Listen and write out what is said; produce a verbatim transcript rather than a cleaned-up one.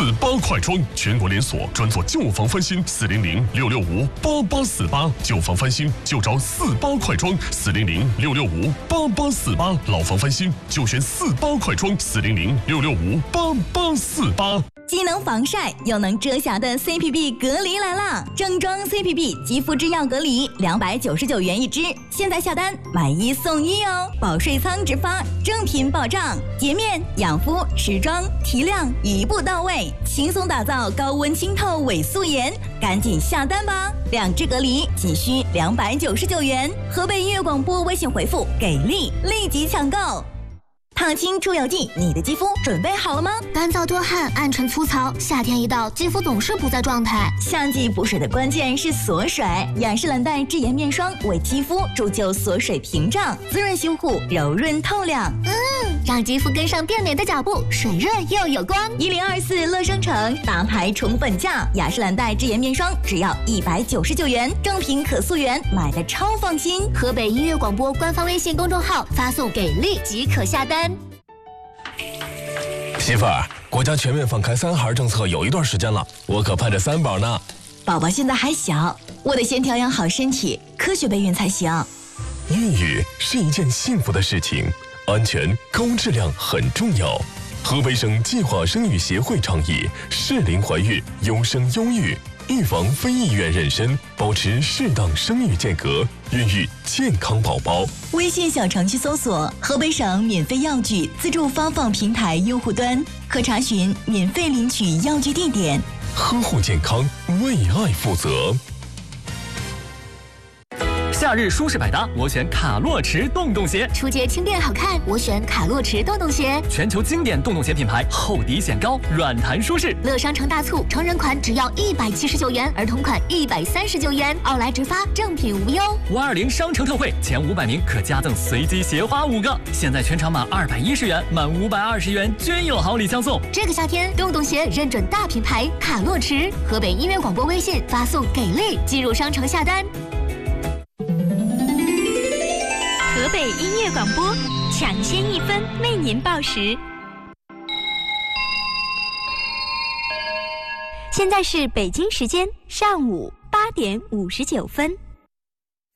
八快装，全国连锁，专做旧房翻新。四零零六六五八八四八，旧房翻新就找四八快装。四零零六六五八八四八，老房翻新就选四八快装。四零零六六五八八四八。 既能防晒又能遮瑕的 C P B 隔离来啦！正装 C P B 肌肤之钥隔离，两百九十九元一支，现在下单买一送一哦！保税仓直发，正品保障，洁面、养肤、持妆、提亮一步到位，轻松打造高温清透伪素颜，赶紧下单吧！两支隔离仅需两百九十九元，河北音乐广播微信回复“给力”立即抢购。烫青出油剂，你的肌肤准备好了吗？ 干燥多汗、暗沉粗糙，夏天一到，肌肤总是不在状态。 夏季补水的关键是锁水，雅诗兰黛智颜面霜为肌肤铸就锁水屏障，滋润修护，柔润透亮。 嗯，让肌肤跟上变美的脚步，水润又有光。 一零二四乐生城大牌宠粉价，雅诗兰黛智颜面霜只要一百九十九元，正品可溯源，买的超放心。 河北音乐广播官方微信公众号发送“给力”即可下单。 媳妇儿，国家全面放开三孩政策有一段时间了，我可盼着三宝呢。 宝宝现在还小，我得先调养好身体，科学备孕才行。 孕育是一件幸福的事情，安全高质量很重要。河北省计划生育协会倡议适龄怀孕，优生优育，预防非意愿妊娠，保持适当生育间隔，孕育健康宝宝。 微信小程序搜索河北省免费药具自助发放平台用户端，可查询免费领取药具地点。 呵护健康，为爱负责。 夏日舒适百搭，我选卡洛驰洞洞鞋。 出街轻便好看，我选卡洛驰洞洞鞋。 全球经典洞洞鞋品牌，厚底显高，软弹舒适。 乐商城大促，成人款只要一百七十九元，儿童款一百三十九元，奥莱直发，正品无忧。 五二零商城特惠，前五百名可加赠随机鞋花五个。现在全场满二百一十元，满五百二十元均有好礼相送。 这个夏天，洞洞鞋认准大品牌卡洛驰。河北音乐广播微信发送“给力”进入商城下单。 河北音乐广播，抢先一分为您报时。现在是北京时间上午八点五十九分。